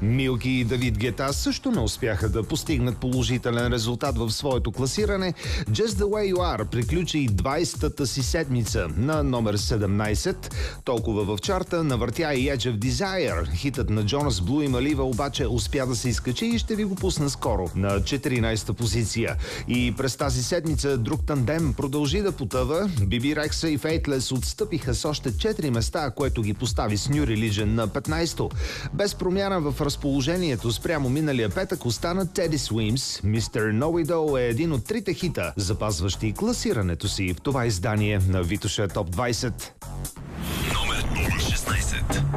Милки и Давид Гета също не успяха да постигнат положителен резултат в своето класиране. Just the Way You Are приключи 20-та си седмица на номер 17. Толкова в чарта навъртя и Edge of Desire. Хитът на Джонас Блу и Малива обаче успя да се изкачи и ще ви го пусна скоро на 14-та позиция. И през тази седмица друг тандем продължи да потъва. Биби Рекса и Faithless отстъпиха с още 4 места, което ги постави с New Religion на 15-то. Без промяна в разположението спрямо миналия петък остана Teddy Swims. Mr. Know It All е един от трите хита, запазващи класирането си в това издание на Витоша Топ 20. Номер 16.